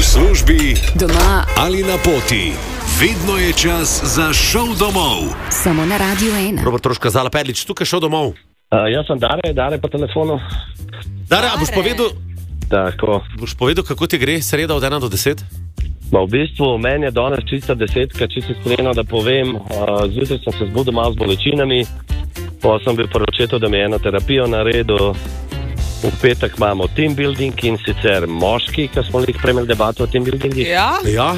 službi, doma ali na poti. Vedno je čas za šov domov. Samo na Radio 1. Robert Troška, Zala Perlič, tukaj šel domov. Jaz sem Dare po telefonu. Dare, a boš povedal, kako ti gre sreda od 1 do 10? V bistvu, meni je danes čista 10, čisto iskreno, da povem. Zjutraj sem se zbudil malo z bolečinami, pa sem bil poročeto, da mi je eno terapijo naredil. V petek imamo team building in sicer moški, ki smo jih premjeli debato o team buildingu. Ja.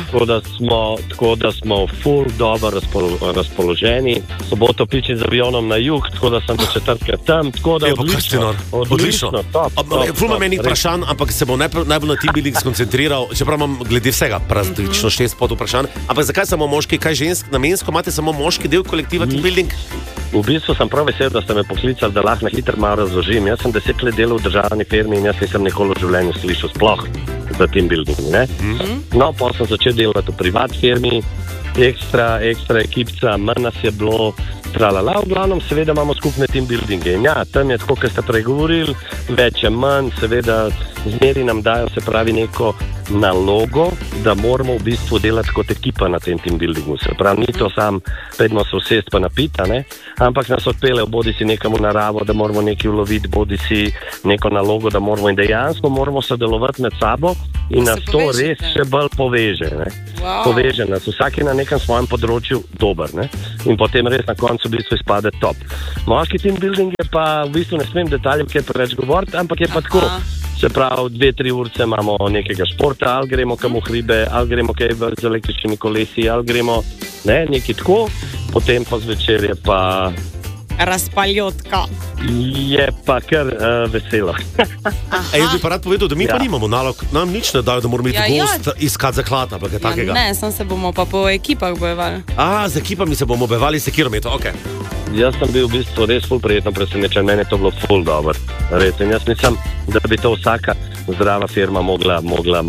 Tako da smo full dobro razpoloženi. Soboto pičim z avionom na jug, tako da sem do četrtka tam. Tako da odlično. Ful ima meni vprašanj, ampak se bom najbolj na team building skoncentriral, čeprav imam glede vsega praktično 6 pod vprašanj. Ampak zakaj samo moški, kaj žensk? Namensko imate samo moški del kolektiva team building? V bistvu sem prav vesel, da ste me poklicali, da lahko na hitro malo razložim. Jaz sem 10 let delal v državni firmi in jaz nisem nikoli v življenju slišal sploh za team building. No, pa sem začel delati v privat firmi, ekstra ekipca, manj nas je bilo, tralala. V glavnem, seveda imamo skupne team buildinge. In ja, tam je tako, kot ste pregovorili, več je manj, seveda zmeri nam dajo, se pravi, neko nalogo, da moramo v bistvu delati kot ekipa na tem team buildingu. Se pravi, ni to sam, pedmo se usest pa napita, ne? Ampak nas odpeljejo bodi si nekam v naravo, da moramo nekaj uloviti, bodi si neko nalogo, da moramo in dejansko moramo sodelovati med sabo in nas to res še bolj poveže. Ne? Wow. Poveže nas, vsak je na nekem svojem področju dober, ne? In potem res na koncu v bistvu izpade top. Moški team building je pa, v bistvu ne smem detaljem kaj preveč govoriti, ampak je pa tako. Se pravi, 2-3 urce imamo nekega športa, ali gremo kam v hribe, ali gremo kaj z električnimi kolesi, ali gremo nekaj tako, potem pa zvečer je pa... Razpaljotka. Je pa kar veselo. Jaz bi pa rad povedal, da mi pa nimamo nalog, nam nič ne dajo, da moramo iti gost iskati zaklad, ampak je takega. Ne, samo se bomo pa po ekipah bojevali. Z ekipami se bomo bojevali s kilometrom, ok. Jaz sem bil v bistvu res ful prijetno presenečen, meni je to bilo ful dobro. Res, in jaz mislim, da bi to vsaka zdrava firma mogla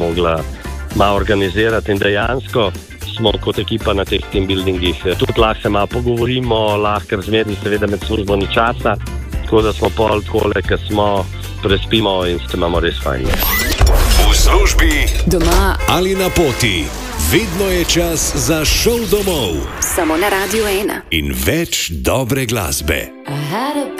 malo organizirati in dejansko smo kot ekipa na teh team buildingih. Tudi lahko se malo pogovorimo, lahko razmerni seveda med službo ni časa, tako da smo pol takole, ker smo prespimo in se imamo res fajn. V službi, doma ali na poti. Vedno je čas za šov domov. Samo na Radio 1. In več dobre glasbe. I had a